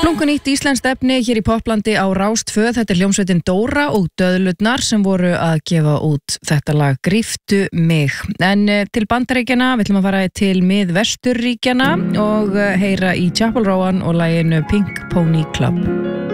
Splunkunýtt íslenskt efni hér í Poplandi á Rás 2. Þetta hljómsveitin Dóra og Döðlurnar sem voru að gefa út þetta lag Gríptu mig. En til Bandaríkjanna, við ætlum að fara til Miðvesturríkjanna og heyra í Chapel Roan og laginu Pink Pony Club.